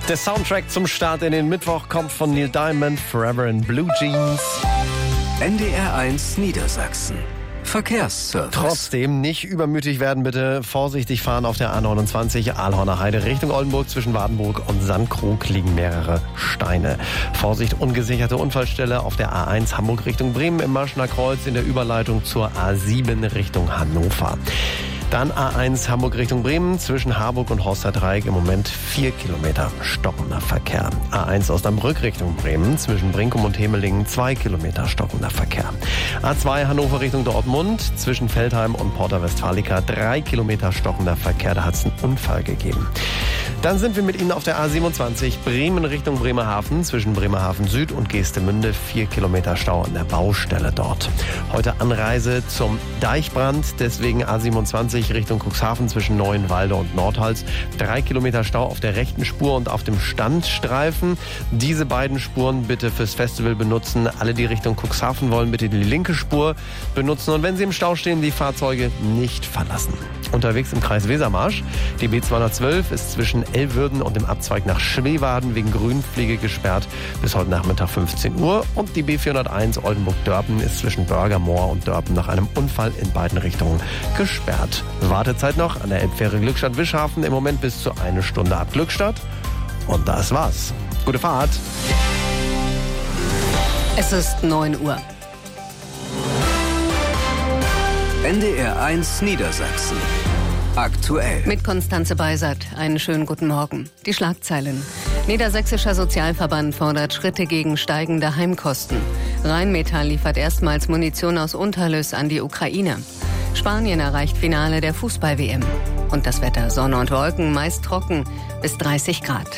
Der Soundtrack zum Start in den Mittwoch kommt von Neil Diamond, Forever in Blue Jeans. NDR1 Niedersachsen. Verkehrsservice. Trotzdem nicht übermütig werden, bitte. Vorsichtig fahren auf der A29 Aalhorner Heide Richtung Oldenburg. Zwischen Wardenburg und Sandkrug liegen mehrere Steine. Vorsicht, ungesicherte Unfallstelle auf der A1 Hamburg Richtung Bremen im Marschner Kreuz in der Überleitung zur A7 Richtung Hannover. Dann A1 Hamburg Richtung Bremen, zwischen Harburg und Horster Dreieck im Moment 4 Kilometer stockender Verkehr. A1 Osnabrück Richtung Bremen, zwischen Brinkum und Hemelingen 2 Kilometer stockender Verkehr. A2 Hannover Richtung Dortmund, zwischen Veltheim und Porta Westfalica 3 Kilometer stockender Verkehr, da hat es einen Unfall gegeben. Dann sind wir mit Ihnen auf der A27 Bremen Richtung Bremerhaven, zwischen Bremerhaven Süd und Geestemünde 4 Kilometer Stau an der Baustelle dort. Heute Anreise zum Deichbrand, deswegen A27 Richtung Cuxhaven zwischen Neuenwalde und Nordhals. 3 Kilometer Stau auf der rechten Spur und auf dem Standstreifen. Diese beiden Spuren bitte fürs Festival benutzen. Alle, die Richtung Cuxhaven wollen, bitte die linke Spur benutzen. Und wenn Sie im Stau stehen, die Fahrzeuge nicht verlassen. Unterwegs im Kreis Wesermarsch. Die B212 ist zwischen Elwürden und dem Abzweig nach Schweewaden wegen Grünpflege gesperrt bis heute Nachmittag 15 Uhr. Und die B401 Oldenburg-Dörpen ist zwischen Börgermoor und Dörpen nach einem Unfall in beiden Richtungen gesperrt. Wartezeit noch an der Elbfähre Glückstadt-Wischhafen im Moment bis zu 1 Stunde ab Glückstadt. Und das war's. Gute Fahrt. Es ist 9 Uhr. NDR1 Niedersachsen. Aktuell. Mit Konstanze Beisert. Einen schönen guten Morgen. Die Schlagzeilen. Niedersächsischer Sozialverband fordert Schritte gegen steigende Heimkosten. Rheinmetall liefert erstmals Munition aus Unterlüss an die Ukraine. Spanien erreicht Finale der Fußball-WM. Und das Wetter: Sonne und Wolken, meist trocken, bis 30 Grad.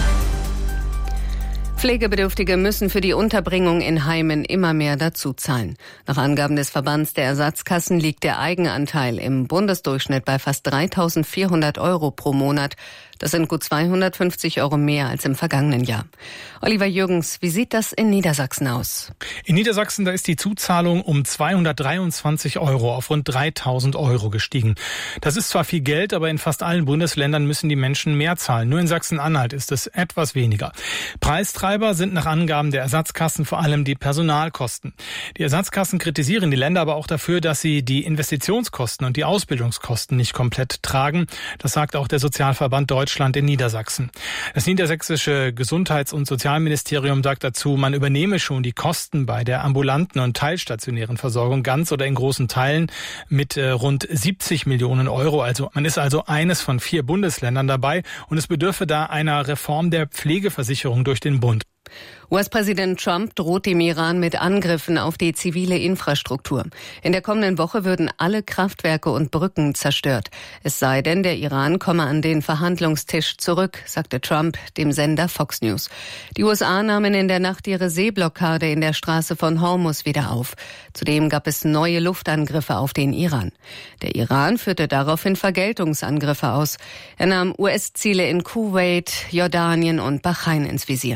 Pflegebedürftige müssen für die Unterbringung in Heimen immer mehr dazuzahlen. Nach Angaben des Verbands der Ersatzkassen liegt der Eigenanteil im Bundesdurchschnitt bei fast 3.400 € pro Monat. Das sind gut 250 € mehr als im vergangenen Jahr. Oliver Jürgens, wie sieht das in Niedersachsen aus? In Niedersachsen, da ist die Zuzahlung um 223 € auf rund 3.000 € gestiegen. Das ist zwar viel Geld, aber in fast allen Bundesländern müssen die Menschen mehr zahlen. Nur in Sachsen-Anhalt ist es etwas weniger. Preistreiber sind nach Angaben der Ersatzkassen vor allem die Personalkosten. Die Ersatzkassen kritisieren die Länder aber auch dafür, dass sie die Investitionskosten und die Ausbildungskosten nicht komplett tragen. Das sagt auch der Sozialverband Deutschland in Niedersachsen. Das niedersächsische Gesundheits- und Sozialministerium sagt dazu, man übernehme schon die Kosten bei der ambulanten und teilstationären Versorgung ganz oder in großen Teilen mit rund 70 Millionen €. Also man ist also eines von 4 Bundesländern dabei und es bedürfe da einer Reform der Pflegeversicherung durch den Bund. US-Präsident Trump droht dem Iran mit Angriffen auf die zivile Infrastruktur. In der kommenden Woche würden alle Kraftwerke und Brücken zerstört. Es sei denn, der Iran komme an den Verhandlungstisch zurück, sagte Trump dem Sender Fox News. Die USA nahmen in der Nacht ihre Seeblockade in der Straße von Hormuz wieder auf. Zudem gab es neue Luftangriffe auf den Iran. Der Iran führte daraufhin Vergeltungsangriffe aus. Er nahm US-Ziele in Kuwait, Jordanien und Bahrain ins Visier.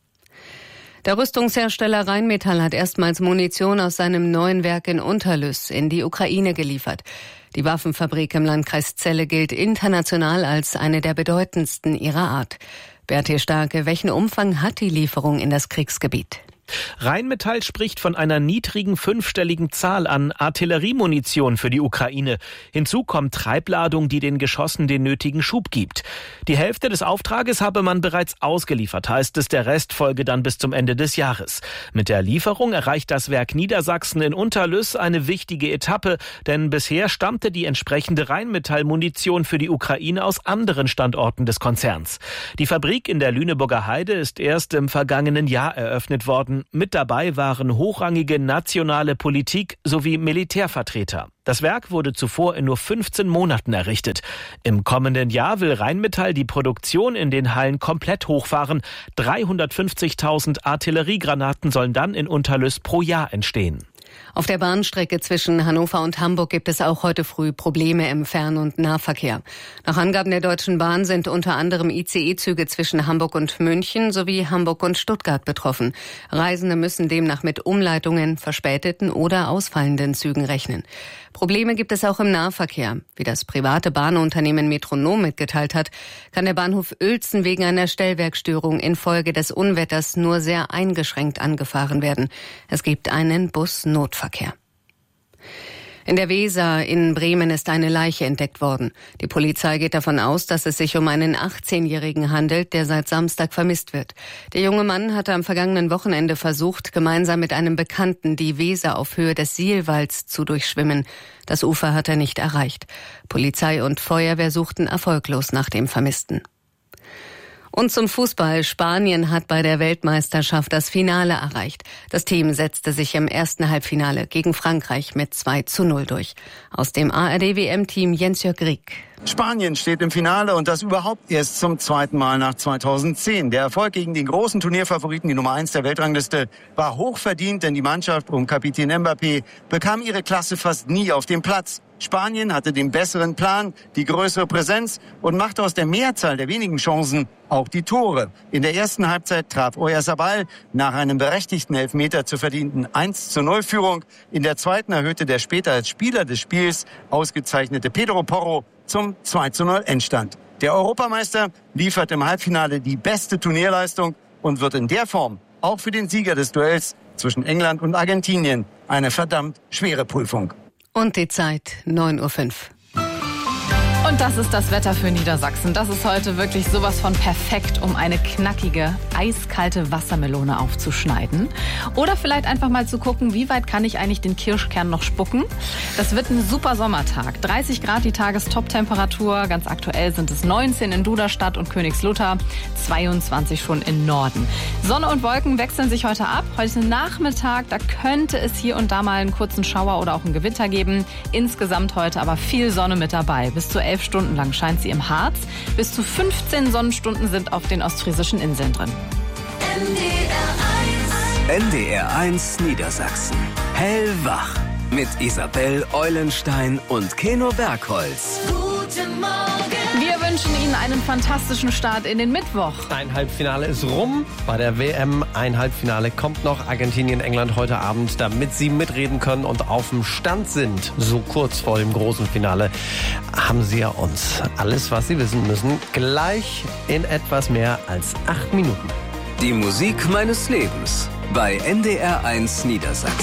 Der Rüstungshersteller Rheinmetall hat erstmals Munition aus seinem neuen Werk in Unterlüss in die Ukraine geliefert. Die Waffenfabrik im Landkreis Celle gilt international als eine der bedeutendsten ihrer Art. Berthe Starke, welchen Umfang hat die Lieferung in das Kriegsgebiet? Rheinmetall spricht von einer niedrigen 5-stelligen Zahl an Artilleriemunition für die Ukraine. Hinzu kommt Treibladung, die den Geschossen den nötigen Schub gibt. Die Hälfte des Auftrages habe man bereits ausgeliefert, heißt es, der Rest folge dann bis zum Ende des Jahres. Mit der Lieferung erreicht das Werk Niedersachsen in Unterlüss eine wichtige Etappe, denn bisher stammte die entsprechende Rheinmetall-Munition für die Ukraine aus anderen Standorten des Konzerns. Die Fabrik in der Lüneburger Heide ist erst im vergangenen Jahr eröffnet worden. Mit dabei waren hochrangige nationale Politik sowie Militärvertreter. Das Werk wurde zuvor in nur 15 Monaten errichtet. Im kommenden Jahr will Rheinmetall die Produktion in den Hallen komplett hochfahren. 350.000 Artilleriegranaten sollen dann in Unterlüss pro Jahr entstehen. Auf der Bahnstrecke zwischen Hannover und Hamburg gibt es auch heute früh Probleme im Fern- und Nahverkehr. Nach Angaben der Deutschen Bahn sind unter anderem ICE-Züge zwischen Hamburg und München sowie Hamburg und Stuttgart betroffen. Reisende müssen demnach mit Umleitungen, verspäteten oder ausfallenden Zügen rechnen. Probleme gibt es auch im Nahverkehr. Wie das private Bahnunternehmen Metronom mitgeteilt hat, kann der Bahnhof Uelzen wegen einer Stellwerkstörung infolge des Unwetters nur sehr eingeschränkt angefahren werden. Es gibt einen Bus-Notverkehr. In der Weser in Bremen ist eine Leiche entdeckt worden. Die Polizei geht davon aus, dass es sich um einen 18-Jährigen handelt, der seit Samstag vermisst wird. Der junge Mann hatte am vergangenen Wochenende versucht, gemeinsam mit einem Bekannten die Weser auf Höhe des Sielwalds zu durchschwimmen. Das Ufer hat er nicht erreicht. Polizei und Feuerwehr suchten erfolglos nach dem Vermissten. Und zum Fußball. Spanien hat bei der Weltmeisterschaft das Finale erreicht. Das Team setzte sich im ersten Halbfinale gegen Frankreich mit 2:0 durch. Aus dem ARD-WM-Team Jens-Jörg Rieck. Spanien steht im Finale und das überhaupt erst zum zweiten Mal nach 2010. Der Erfolg gegen den großen Turnierfavoriten, die Nummer 1 der Weltrangliste, war hochverdient, denn die Mannschaft um Kapitän Mbappé bekam ihre Klasse fast nie auf dem Platz. Spanien hatte den besseren Plan, die größere Präsenz und machte aus der Mehrzahl der wenigen Chancen auch die Tore. In der ersten Halbzeit traf Oyarzabal nach einem berechtigten Elfmeter zur verdienten 1:0-Führung. In der zweiten erhöhte der später als Spieler des Spiels ausgezeichnete Pedro Porro zum 2:0 Endstand. Der Europameister liefert im Halbfinale die beste Turnierleistung und wird in der Form auch für den Sieger des Duells zwischen England und Argentinien eine verdammt schwere Prüfung. Und die Zeit 9:05 Uhr. Und das ist das Wetter für Niedersachsen. Das ist heute wirklich sowas von perfekt, um eine knackige, eiskalte Wassermelone aufzuschneiden. Oder vielleicht einfach mal zu gucken, wie weit kann ich eigentlich den Kirschkern noch spucken. Das wird ein super Sommertag. 30 Grad die Tagestop-Temperatur. Ganz aktuell sind es 19 in Duderstadt und Königslutter, 22 schon im Norden. Sonne und Wolken wechseln sich heute ab. Heute Nachmittag, da könnte es hier und da mal einen kurzen Schauer oder auch ein Gewitter geben. Insgesamt heute aber viel Sonne mit dabei. Bis zu 11 Stunden lang scheint sie im Harz. Bis zu 15 Sonnenstunden sind auf den ostfriesischen Inseln drin. NDR1 Niedersachsen. Hellwach. Mit Isabel Eulenstein und Keno Bergholz. Guten Morgen. Wir wünschen Ihnen einen fantastischen Start in den Mittwoch. Ein Halbfinale ist rum. Bei der WM ein Halbfinale kommt noch. Argentinien, England heute Abend, damit Sie mitreden können und auf dem Stand sind. So kurz vor dem großen Finale haben Sie ja uns. Alles, was Sie wissen müssen, gleich in etwas mehr als 8 Minuten. Die Musik meines Lebens bei NDR1 Niedersachsen.